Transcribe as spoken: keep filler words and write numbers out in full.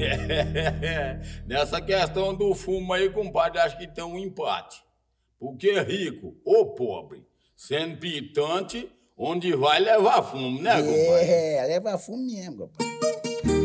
Nessa questão do fumo aí, compadre, acho que tem um empate. Porque rico ou pobre, sendo pitante, onde vai levar fumo, né, compadre? É, leva fumo mesmo, compadre.